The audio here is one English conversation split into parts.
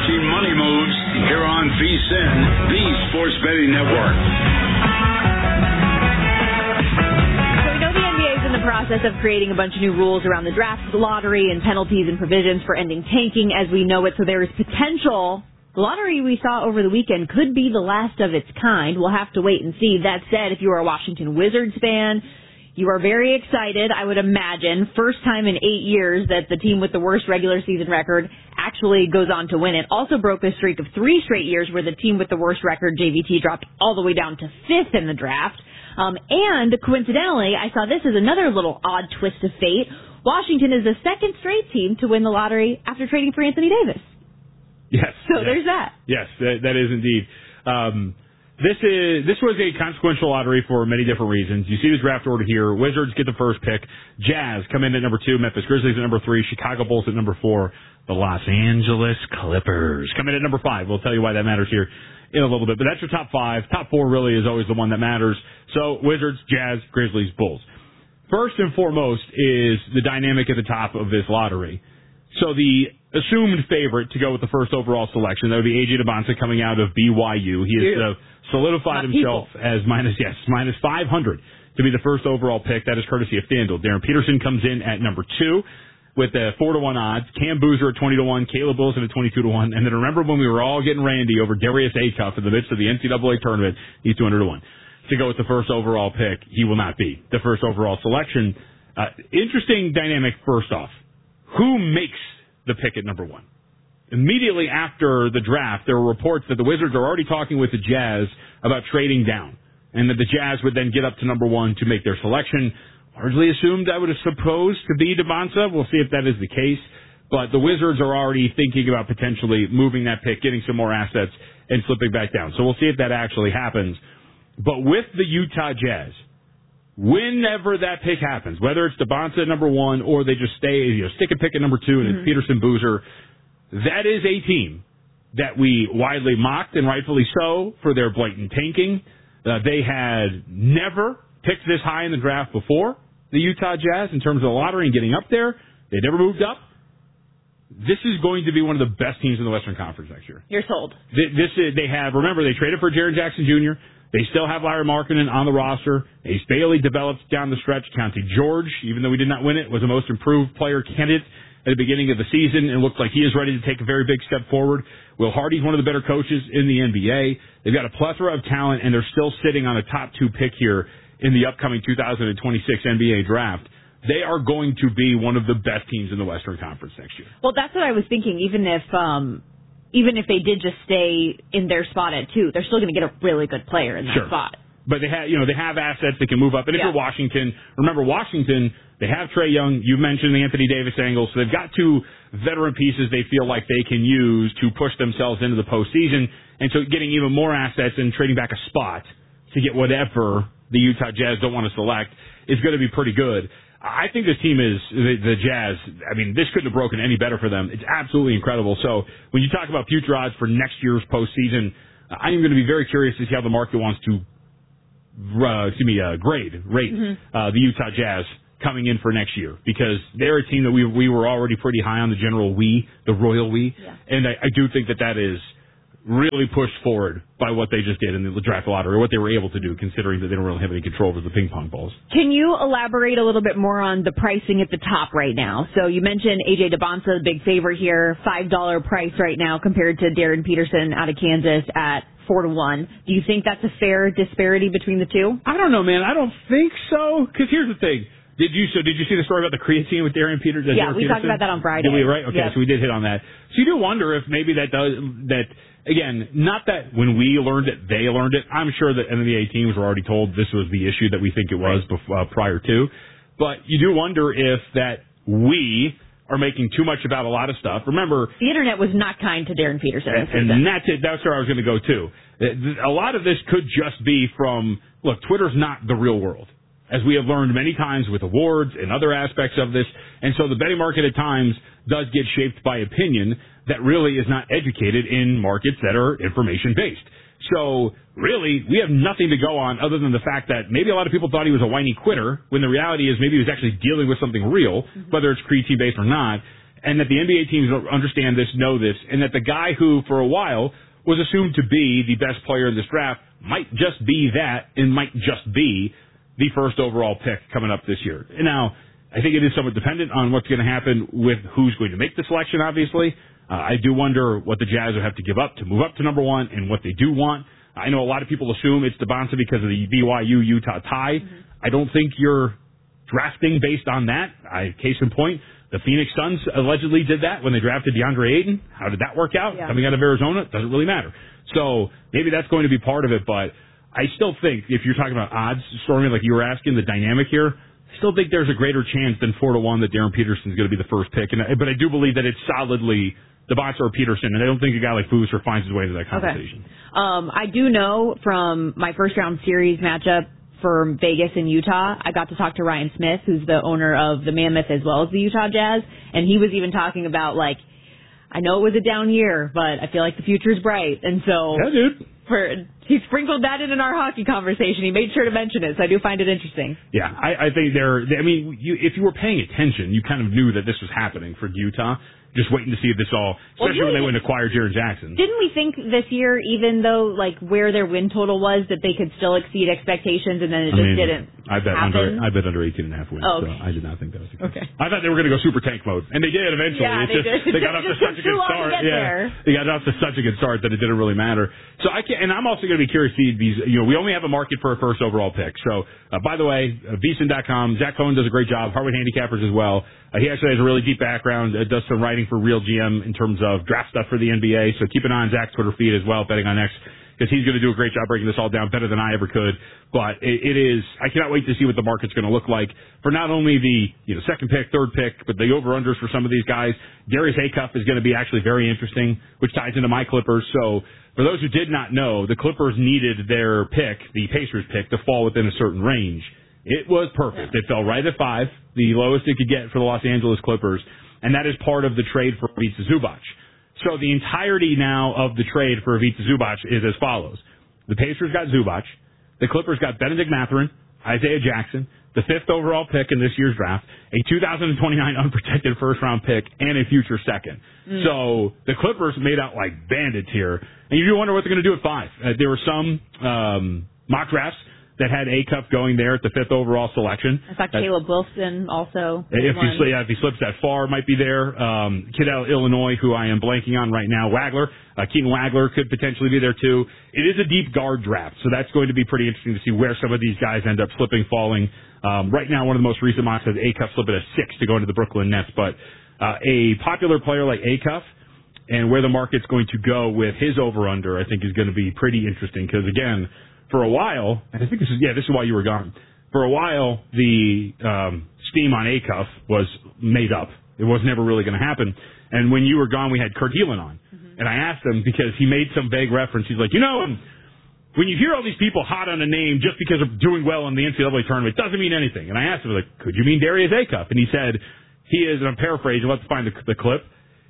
watching Money Moves here on VSiN, the Sports Betting Network. So we know the NBA is in the process of creating a bunch of new rules around the draft, the lottery, and penalties and provisions for ending tanking as we know it. So there is potential. The lottery we saw over the weekend could be the last of its kind. We'll have to wait and see. That said, if you are a Washington Wizards fan, you are very excited, I would imagine. First time in 8 years that the team with the worst regular season record actually goes on to win it. Also broke a streak of 3 straight years where the team with the worst record, JVT, dropped all the way down to 5th in the draft. And coincidentally, I saw this as another little odd twist of fate. Washington is the second straight team to win the lottery after trading for Anthony Davis. Yes. So there's that. Yes, that is indeed. This was a consequential lottery for many different reasons. You see the draft order here. Wizards get the first pick. Jazz come in at number 2. Memphis Grizzlies at number 3. Chicago Bulls at number 4. The Los Angeles Clippers come in at number 5. We'll tell you why that matters here in a little bit. But that's your top 5. Top 4 really is always the one that matters. So Wizards, Jazz, Grizzlies, Bulls. First and foremost is the dynamic at the top of this lottery. So the assumed favorite to go with the first overall selection, that would be A.J. Debonsa coming out of BYU. He has solidified himself as minus 500 to be the first overall pick. That is courtesy of FanDuel. Darren Peterson comes in at number 2 with 4-1 odds. Cam Boozer at 20-1. Caleb Wilson at 22-1. And then remember when we were all getting randy over Darius Acuff in the midst of the NCAA tournament, he's 200-1. To go with the first overall pick, he will not be the first overall selection. Interesting dynamic first off. Who makes the pick at number 1? Immediately after the draft, there were reports that the Wizards are already talking with the Jazz about trading down, and that the Jazz would then get up to number 1 to make their selection. Largely assumed, I would have supposed, to be Debonsa. We'll see if that is the case. But the Wizards are already thinking about potentially moving that pick, getting some more assets, and slipping back down. So we'll see if that actually happens. But with the Utah Jazz, whenever that pick happens, whether it's Debonsa at number 1 or they just stick a pick at number 2 and it's Peterson Boozer, that is a team that we widely mocked, and rightfully so, for their blatant tanking. They had never picked this high in the draft before, the Utah Jazz, in terms of the lottery and getting up there. They never moved up. This is going to be one of the best teams in the Western Conference next year. You're sold. Remember, they traded for Jaren Jackson Jr., they still have Larry Markkinen on the roster. Ace Bailey developed down the stretch. Keontae George, even though we did not win it, was the most improved player candidate at the beginning of the season and looks like he is ready to take a very big step forward. Will Hardy's one of the better coaches in the NBA. They've got a plethora of talent, and they're still sitting on a top 2 pick here in the upcoming 2026 NBA draft. They are going to be one of the best teams in the Western Conference next year. Well, that's what I was thinking. Even if they did just stay in their spot at 2, they're still going to get a really good player in that spot. But they have assets that can move up. And if you're Washington, remember Washington, they have Trae Young. You mentioned the Anthony Davis angle. So they've got 2 veteran pieces they feel like they can use to push themselves into the postseason. And so getting even more assets and trading back a spot to get whatever the Utah Jazz don't want to select is going to be pretty good. I think this team is, the Jazz, I mean, this couldn't have broken any better for them. It's absolutely incredible. So when you talk about future odds for next year's postseason, I'm going to be very curious to see how the market wants to rate the Utah Jazz coming in for next year, because they're a team that we were already pretty high on, the royal we. Yeah. And I do think that is really pushed forward by what they just did in the draft lottery, or what they were able to do, considering that they don't really have any control over the ping pong balls. Can you elaborate a little bit more on the pricing at the top right now? So you mentioned A.J. Debonsa, the big favorite here, $5 price right now compared to Darren Peterson out of Kansas at 4-1. Do you think that's a fair disparity between the two? I don't know, man. I don't think so, because here's the thing. Did you see the story about the creatine with Darren Peterson? Yeah, we talked about that on Friday. Did we, right? Okay, yep. So we did hit on that. So you do wonder if maybe again, not that when we learned it, they learned it. I'm sure that NBA teams were already told this was the issue that we think it was prior to. But you do wonder if that we are making too much about a lot of stuff. Remember, the internet was not kind to Darren Peterson. And that's it. That's where I was going to go, too. A lot of this could just be from, look, Twitter's not the real world, as we have learned many times with awards and other aspects of this. And so the betting market at times does get shaped by opinion that really is not educated in markets that are information-based. So really, we have nothing to go on other than the fact that maybe a lot of people thought he was a whiny quitter, when the reality is maybe he was actually dealing with something real, whether it's creatine-based or not. and that the NBA teams understand this, know this, and that the guy who, for a while, was assumed to be the best player in this draft might just be that and might just be the first overall pick coming up this year. And now, I think it is somewhat dependent on what's going to happen with who's going to make the selection, obviously. I do wonder what the Jazz would have to give up to move up to number one and what they do want. I know a lot of people assume it's Bonsa because of the BYU-Utah tie. Mm-hmm. I don't think you're drafting based on that. Case in point, the Phoenix Suns allegedly did that when they drafted DeAndre Ayton. How did that work out? Yeah. Coming out of Arizona, it doesn't really matter. So maybe that's going to be part of it, but I still think if you're talking about odds, Stormy, like you were asking, the dynamic here, I still think there's a greater chance than 4-1 that Darren Peterson's going to be the first pick. But I do believe that it's solidly Bonsa or Peterson, and I don't think a guy like Boozer finds his way into that conversation. Okay. I do know from my first-round series matchup for Vegas and Utah, I got to talk to Ryan Smith, who's the owner of the Mammoth as well as the Utah Jazz, and he was even talking about, like, I know it was a down year, but I feel like the future's bright, and so... Yeah, dude. He sprinkled that in our hockey conversation. He made sure to mention it, so I do find it interesting. Yeah, I think if you were paying attention, you kind of knew that this was happening for Utah. Just waiting to see if this all, especially when they went and acquired Jaren Jackson. Didn't we think this year, even though like where their win total was, that they could still exceed expectations, and then it just didn't happen? I bet under 18.5 wins. Oh, okay. So I did not think that was the case. Okay. I thought they were going to go super tank mode, and they did eventually. Yeah, they got off to such a good start. They got off to such a good start that it didn't really matter. So and I'm also going to be curious to see these. We only have a market for a first overall pick. So by the way, VSiN.com, Zach Cohen does a great job. Harvard Handicappers as well. He actually has a really deep background. Does some writing for Real GM in terms of draft stuff for the NBA. So keep an eye on Zach's Twitter feed as well, Betting on X, because he's going to do a great job breaking this all down better than I ever could. But it is, I cannot wait to see what the market's going to look like for not only the second pick, third pick, but the over-unders for some of these guys. Darius Acuff is going to be actually very interesting, which ties into my Clippers. So for those who did not know, the Clippers needed their pick, the Pacers pick, to fall within a certain range. It was perfect. It fell right at 5, the lowest it could get for the Los Angeles Clippers, and that is part of the trade for Ivica Zubac. So the entirety now of the trade for Ivica Zubac is as follows. The Pacers got Zubac. The Clippers got Benedict Mathurin, Isaiah Jackson, the 5th overall pick in this year's draft, a 2029 unprotected first-round pick, and a future second. So the Clippers made out like bandits here. And you do wonder what they're going to do at 5. There were some mock drafts that had Acuff going there at the 5th overall selection. I thought Caleb Wilson also. If he slips that far, might be there. Kid out of Illinois, who I am blanking on right now, Wagler. Keaton Wagler could potentially be there too. It is a deep guard draft, so that's going to be pretty interesting to see where some of these guys end up slipping, falling. Right now, one of the most recent mocks has Acuff slipping at 6 to go into the Brooklyn Nets, but a popular player like Acuff and where the market's going to go with his over-under, I think is going to be pretty interesting because, again, for a while, and I think this is why you were gone. For a while, the steam on Acuff was made up. It was never really going to happen. And when you were gone, we had Kurt Helin on. Mm-hmm. And I asked him because he made some vague reference. He's like, when you hear all these people hot on a name just because of doing well in the NCAA tournament, it doesn't mean anything. And I asked him, like, could you mean Darius Acuff? And he said, he is, and I'm paraphrasing, let's find the clip,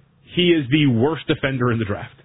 he is the worst defender in the draft.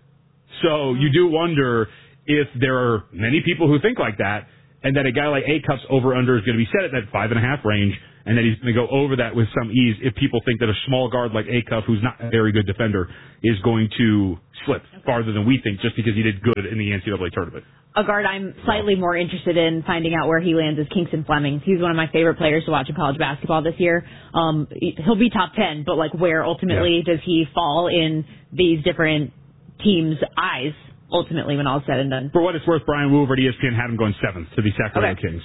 So you do wonder if there are many people who think like that, and that a guy like Acuff's over-under is going to be set at that 5.5 range, and that he's going to go over that with some ease if people think that a small guard like Acuff, who's not a very good defender, is going to slip farther than we think just because he did good in the NCAA tournament. A guard I'm slightly more interested in finding out where he lands is Kingston Fleming. He's one of my favorite players to watch in college basketball this year. He'll be top 10, but like where ultimately does he fall in these different teams' eyes? Ultimately, when all is said and done. For what it's worth, Brian Wu over at ESPN had him going 7th to the Sacramento Kings.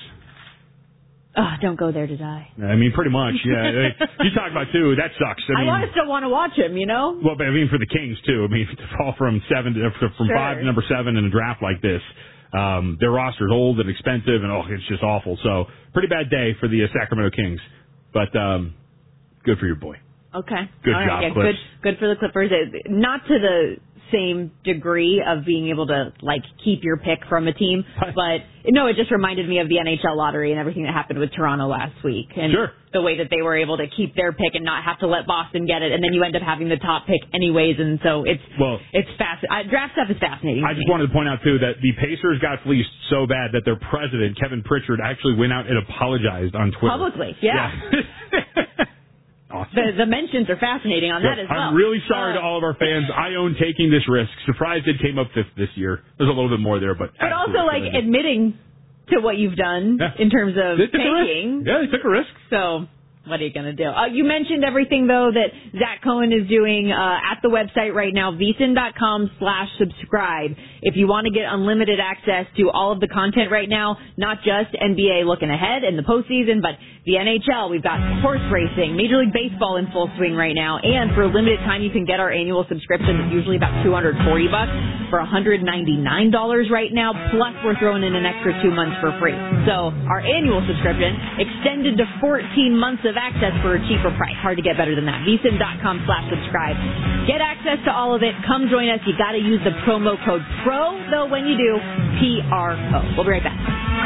Don't go there to die. I mean, pretty much, yeah. You talk about 2, that sucks. I still want to watch him, Well, but I mean, for the Kings, too. I mean, to fall from 5 to number 7 in a draft like this, their roster's old and expensive, and it's just awful. So, pretty bad day for the Sacramento Kings. But good for your boy. Okay. Good job, Clips. Good for the Clippers. Not to the same degree of being able to like keep your pick from a team, but no, it just reminded me of the NHL lottery and everything that happened with Toronto last week, and the way that they were able to keep their pick and not have to let Boston get it, and then you end up having the top pick anyways, and so it's draft stuff is fascinating. I just wanted to point out too that the Pacers got fleeced so bad that their president Kevin Pritchard actually went out and apologized on Twitter publicly. Awesome. The mentions are fascinating on that as well. I'm really sorry to all of our fans. I own taking this risk. Surprised it came up fifth this year. There's a little bit more there, but also like admitting to what you've done in terms of tanking. Yeah, they took a risk. So what are you going to do? You mentioned everything, though, that Zach Cohen is doing at the website right now, vsin.com/subscribe. If you want to get unlimited access to all of the content right now, not just NBA looking ahead in the postseason, but the NHL. We've got horse racing, Major League Baseball in full swing right now. And for a limited time, you can get our annual subscription. It's usually about $240 for $199 right now. Plus, we're throwing in an extra 2 months for free. So our annual subscription extended to 14 months of access for a cheaper price. Hard to get better than that. vsin.com/subscribe. Get access to all of it. Come join us. You got to use the promo code PRO, though, when you do, PRO. We'll be right back.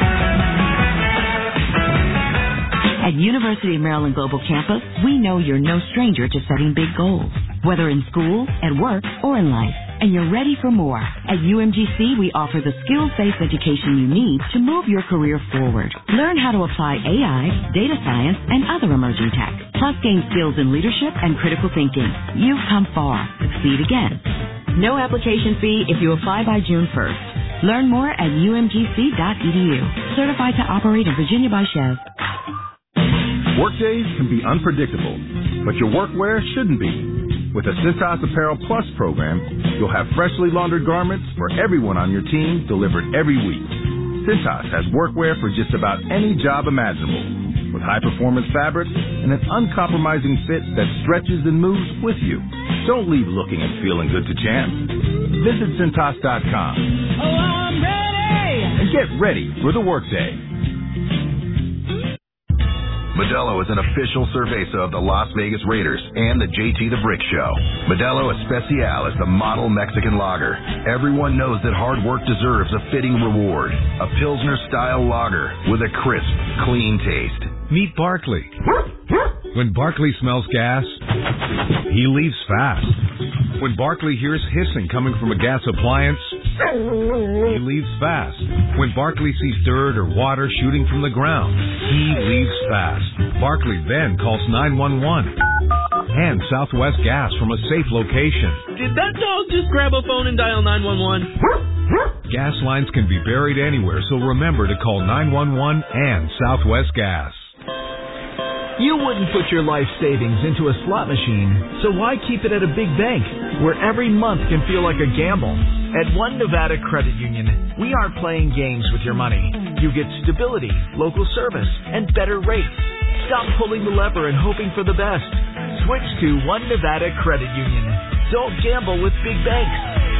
At University of Maryland Global Campus, we know you're no stranger to setting big goals, whether in school, at work, or in life. And you're ready for more. At UMGC, we offer the skills-based education you need to move your career forward. Learn how to apply AI, data science, and other emerging tech. Plus gain skills in leadership and critical thinking. You've come far. Succeed again. No application fee if you apply by June 1st. Learn more at umgc.edu. Certified to operate in Virginia by Chev. Workdays can be unpredictable, but your workwear shouldn't be. With the Cintas Apparel Plus program, you'll have freshly laundered garments for everyone on your team delivered every week. Cintas has workwear for just about any job imaginable, with high-performance fabrics and an uncompromising fit that stretches and moves with you. Don't leave looking and feeling good to chance. Visit Cintas.com. Oh, I'm ready! And get ready for the workday. Modelo is an official cerveza of the Las Vegas Raiders and the JT the Brick Show. Modelo Especial is the model Mexican lager. Everyone knows that hard work deserves a fitting reward. A Pilsner-style lager with a crisp, clean taste. Meet Barkley. When Barkley smells gas, he leaves fast. When Barkley hears hissing coming from a gas appliance, he leaves fast. When Barkley sees dirt or water shooting from the ground, he leaves fast. Barkley then calls 911 and Southwest Gas from a safe location. Did that dog just grab a phone and dial 911? Gas lines can be buried anywhere, so remember to call 911 and Southwest Gas. You wouldn't put your life savings into a slot machine, so why keep it at a big bank where every month can feel like a gamble? At One Nevada Credit Union, we aren't playing games with your money. You get stability, local service, and better rates. Stop pulling the lever and hoping for the best. Switch to One Nevada Credit Union. Don't gamble with big banks.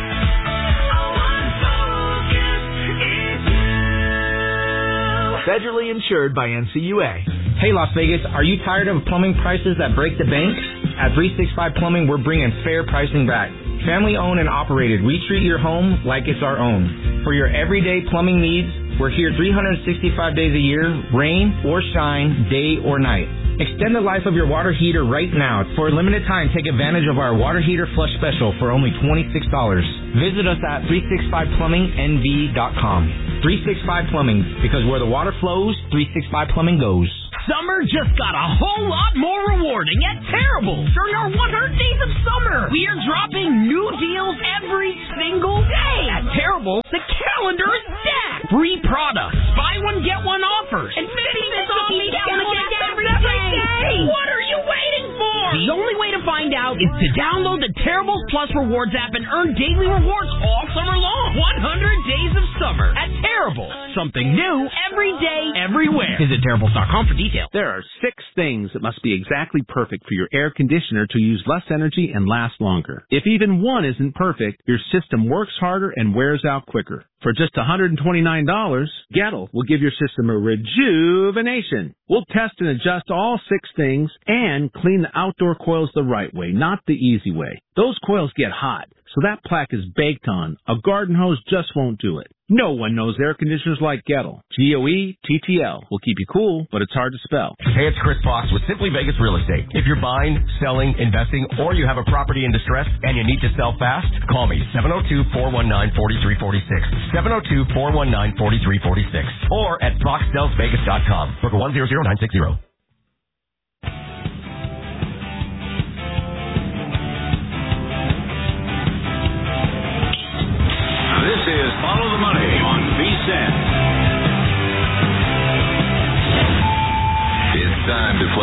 Federally insured by NCUA. Hey, Las Vegas, are you tired of plumbing prices that break the bank? At 365 Plumbing, we're bringing fair pricing back. Family owned and operated, we treat your home like it's our own. For your everyday plumbing needs, we're here 365 days a year, rain or shine, day or night. Extend the life of your water heater right now. For a limited time, take advantage of our water heater flush special for only $26. Visit us at 365plumbingnv.com. 365 Plumbing, because where the water flows, 365 Plumbing goes. Summer just got a whole lot more rewarding at Terrible. During our 100 Days of Summer, we are dropping new deals every single day. At Terrible, the calendar is stacked. Free products, buy one, get one offers, and 50% off every day. What are you waiting for? The only way to find out is to download the Terribles Plus Rewards app and earn daily rewards all summer long. 100 Days of Summer at Terrible. Something new every day, everywhere. Visit Terribles.com for details. There are 6 things that must be exactly perfect for your air conditioner to use less energy and last longer. If even one isn't perfect, your system works harder and wears out quicker. For just $129, Gettle will give your system a rejuvenation. We'll test and adjust all 6 things and clean the outdoor coils the right way, not the easy way. Those coils get hot, so that plaque is baked on. A garden hose just won't do it. No one knows air conditioners like Gettle. Goettl will keep you cool, but it's hard to spell. Hey, it's Chris Fox with Simply Vegas Real Estate. If you're buying, selling, investing, or you have a property in distress and you need to sell fast, call me 702-419-4346. 702-419-4346. Or at foxsellsvegas.com. Book 100960.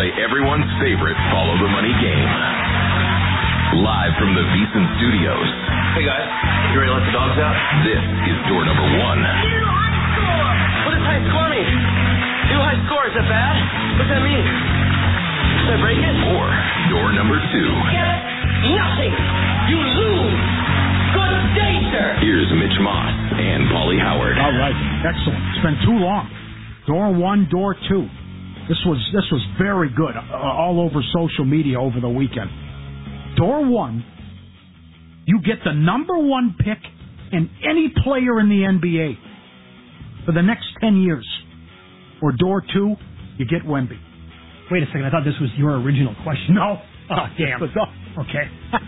play everyone's favorite Follow the Money game. Live from the VEASAN studios. Hey guys, you ready to let the dogs out? This is door number 1. New high score! What does high score mean? New high score, is that bad? What's that mean? Did I break it? Or door number 2. Get nothing! You lose! Good day, sir! Here's Mitch Moss and Paulie Howard. All right, excellent. It's been too long. Door 1, door 2. This was very good all over social media over the weekend. Door 1, you get the number 1 pick in any player in the NBA for the next 10 years. Or door 2, you get Wemby. Wait a second, I thought this was your original question. No. Oh, damn. Okay.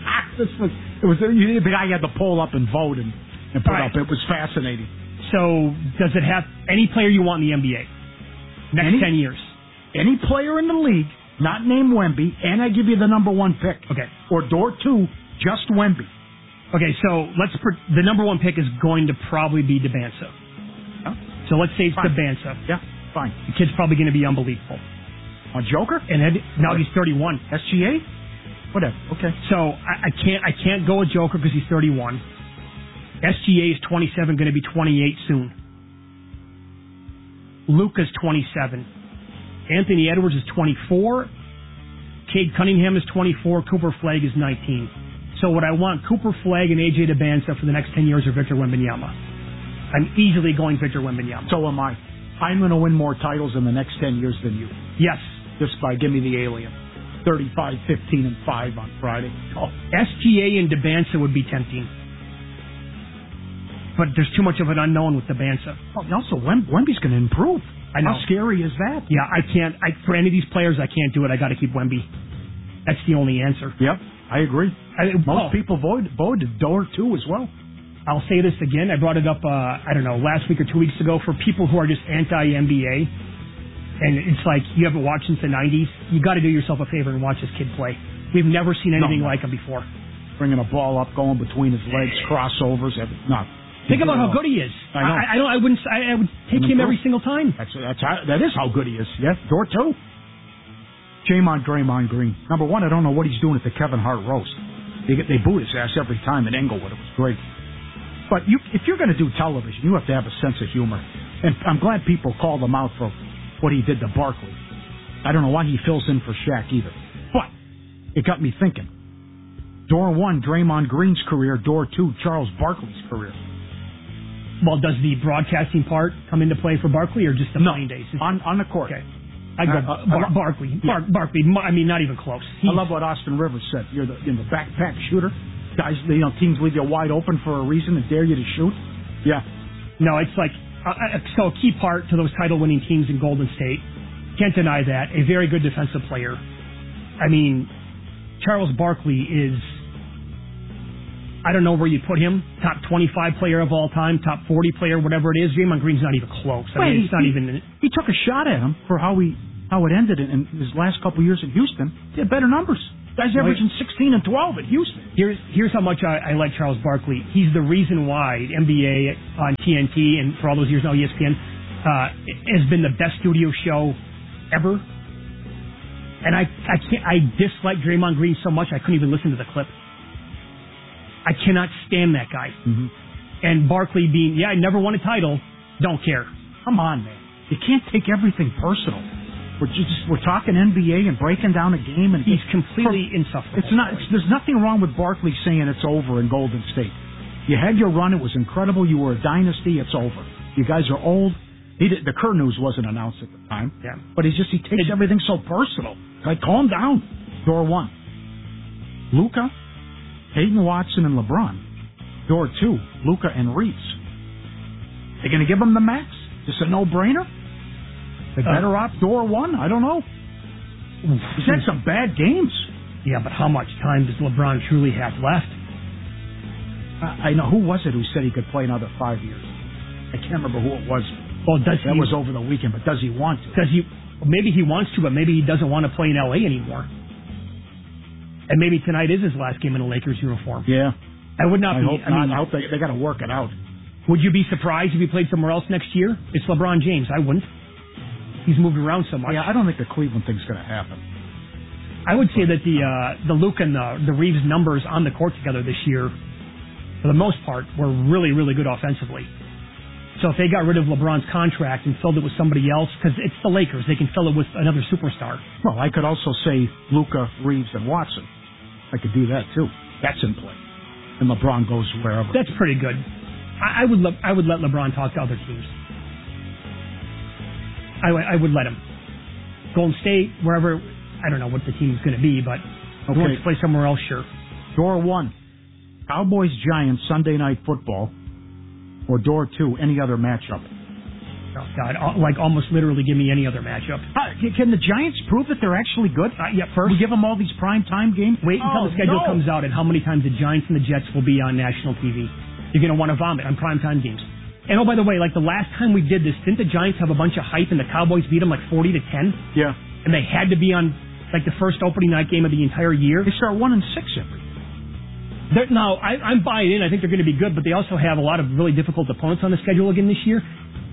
The guy had to poll up and vote and put up. It was fascinating. So, does it have any player you want in the NBA? Next 10 years. Any player in the league, not named Wemby, and I give you the number 1 pick. Okay. Or door 2, just Wemby. Okay, so the number 1 pick is going to probably be DeBansa. Huh? So let's say it's Fine. DeBansa. Yeah, fine. The kid's probably going to be unbelievable. On Joker? And now he's 31. SGA? Whatever. Okay. So I can't go with Joker because he's 31. SGA is 27, going to be 28 soon. Luka's 27. Anthony Edwards is 24. Cade Cunningham is 24. Cooper Flagg is 19. So what I want, Cooper Flagg and AJ DeBansa for the next 10 years are Victor Wembanyama. I'm easily going Victor Wembanyama. So am I. I'm going to win more titles in the next 10 years than you. Yes. Just by give me the alien. 35, 15, and 5 on Friday. Oh. SGA and DeBansa would be tempting. But there's too much of an unknown with DeBansa. Oh, also, Wemby's going to improve. I know. How scary is that? Yeah, I can't. For any of these players, I can't do it. I got to keep Wemby. That's the only answer. Yep, I agree. Most people voted door 2 as well. I'll say this again. I brought it up, last week or 2 weeks ago. For people who are just anti-NBA, and it's like you haven't watched since the 90s, you got to do yourself a favor and watch this kid play. We've never seen anything like him before. Bringing a ball up, going between his legs, crossovers. Think about how good he is. I know. I would take him every single time. That is how good he is. Yes, door 2. Draymond Green. Number 1, I don't know what he's doing at the Kevin Hart roast. They boot his ass every time in Englewood. It was great. But if you're going to do television, you have to have a sense of humor. And I'm glad people called him out for what he did to Barkley. I don't know why he fills in for Shaq either. But it got me thinking. Door 1, Draymond Green's career. Door 2, Charles Barkley's career. Well, does the broadcasting part come into play for Barkley or just the playing days? On the court. Okay. I go Barkley. Yeah. Barkley. I mean, not even close. I love what Austin Rivers said. You're the backpack shooter. Guys, teams leave you wide open for a reason and dare you to shoot. Yeah. No, it's like so a key part to those title-winning teams in Golden State. Can't deny that. A very good defensive player. I mean, Charles Barkley is. I don't know where you put him. Top 25 player of all time, top 40 player, whatever it is. Draymond Green's not even close. It's not even. He took a shot at him for how it ended in his last couple years in Houston. He had better numbers. Guys averaging 16 and 12 at Houston. Here's how much I like Charles Barkley. He's the reason why NBA on TNT and for all those years now ESPN has been the best studio show ever. And I dislike Draymond Green so much I couldn't even listen to the clip. I cannot stand that guy. Mm-hmm. And Barkley being, I never won a title, don't care. Come on, man. You can't take everything personal. We're talking NBA and breaking down a game, and he's completely insufferable. There's nothing wrong with Barkley saying it's over in Golden State. You had your run; it was incredible. You were a dynasty. It's over. You guys are old. The Kerr news wasn't announced at the time. Yeah, but he takes everything so personal. Like, calm down. Door 1, Luka, Peyton Watson, and LeBron. Door 2, Luka and Reeves. They're going to give him the max? Just a no-brainer? They better off door 1? I don't know. He's had some bad games. Yeah, but how much time does LeBron truly have left? I know. Who was it who said he could play another 5 years? I can't remember who it was. Well, that was over the weekend, but does he want to? Maybe he wants to, but maybe he doesn't want to play in L.A. anymore. And maybe tonight is his last game in a Lakers uniform. Yeah. I would not be. I hope they got to work it out. Would you be surprised if he played somewhere else next year? It's LeBron James. I wouldn't. He's moved around so much. Yeah, I don't think the Cleveland thing's going to happen. I would say that the Luke and the Reeves numbers on the court together this year, for the most part, were really, really good offensively. So if they got rid of LeBron's contract and filled it with somebody else, because it's the Lakers, they can fill it with another superstar. Well, I could also say Luka, Reeves, and Watson. I could do that too. That's in play. And LeBron goes wherever. That's pretty good. I would let LeBron talk to other teams. I would let him. Golden State, wherever. I don't know what the team's going to be, but if he wants to play somewhere else, sure. Door 1, Cowboys-Giants Sunday Night Football. Or door 2, any other matchup. Oh, God, like almost literally give me any other matchup. Can the Giants prove that they're actually good? First. We give them all these prime time games? Wait until the schedule comes out and how many times the Giants and the Jets will be on national TV. You're going to want to vomit on prime time games. And oh, by the way, like the last time we did this, didn't the Giants have a bunch of hype and the Cowboys beat them like 40-10? Yeah. And they had to be on like the first opening night game of the entire year? They start 1-6 every year. Now, I'm buying in. I think they're going to be good, but they also have a lot of really difficult opponents on the schedule again this year.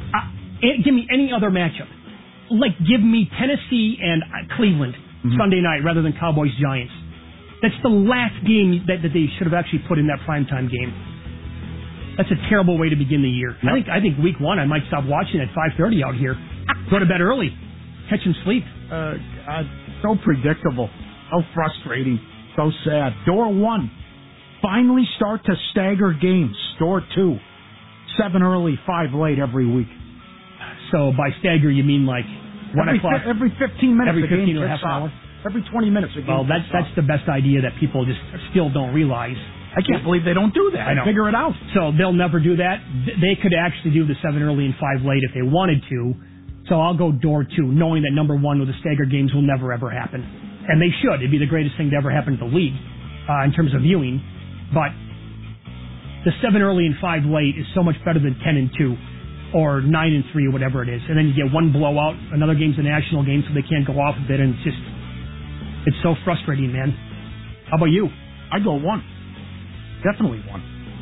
Give me any other matchup. Like, give me Tennessee and Cleveland Sunday night rather than Cowboys-Giants. That's the last game that they should have actually put in that primetime game. That's a terrible way to begin the year. Yep. I think week 1 I might stop watching at 5:30 out here. Go to bed early. Catch some sleep. God, so predictable. So frustrating. So sad. Door 1. Finally start to stagger games. Door 2. 7 early, 5 late every week. So by stagger, you mean like 1 o'clock? Every 15 minutes. Every 15 or half an hour? Every 20 minutes. Well, that's the best idea that people just still don't realize. I can't believe they don't do that. I know. Figure it out. So they'll never do that. They could actually do the 7 early and 5 late if they wanted to. So I'll go door 2, knowing that number 1 with the staggered games will never ever happen. And they should. It'd be the greatest thing to ever happen to the league in terms of viewing. But the 7 early and 5 late is so much better than 10 and 2 or 9 and 3 or whatever it is. And then you get one blowout, another game's a national game, so they can't go off of it. And it's so frustrating, man. How about you? I go 1. Definitely 1.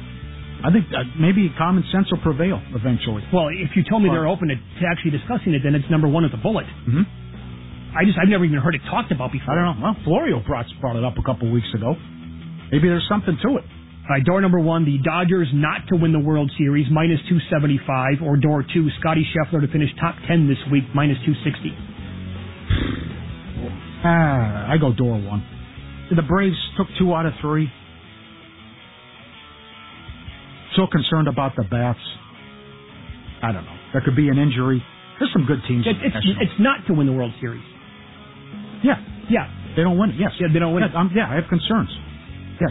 I think maybe common sense will prevail eventually. Well, if you told me they're open to actually discussing it, then it's number 1 at the bullet. Mm-hmm. I've never even heard it talked about before. I don't know. Well, Florio brought it up a couple weeks ago. Maybe there's something to it. All right, door number 1, the Dodgers not to win the World Series, minus 275. Or door 2, Scotty Scheffler to finish top 10 this week, minus 260. I go door 1. The Braves took 2 out of 3. So concerned about the bats. I don't know. There could be an injury. There's some good teams. It's not to win the World Series. Yeah. Yeah. They don't win it. Yes. Yeah, they don't win it. I have concerns. Yes.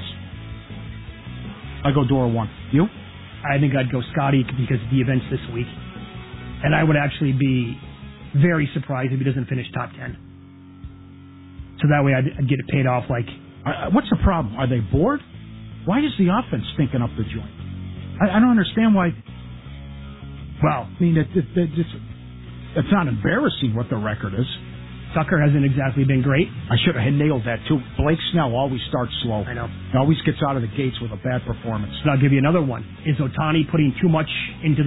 I go door 1. You? I think I'd go Scotty because of the events this week. And I would actually be very surprised if he doesn't finish top 10. So that way I'd get it paid off like... What's the problem? Are they bored? Why is the offense stinking up the joint? I don't understand why... Well, I mean, it's not embarrassing what the record is. Tucker hasn't exactly been great. I should have nailed that, too. Blake Snell always starts slow. I know. He always gets out of the gates with a bad performance. And I'll give you another one. Is Ohtani putting too much into the